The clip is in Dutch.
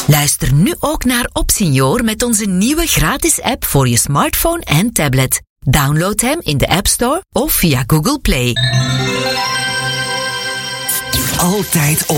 Luister nu ook naar Opsenior met onze nieuwe gratis app voor je smartphone en tablet. Download hem in de App Store of via Google Play. Altijd op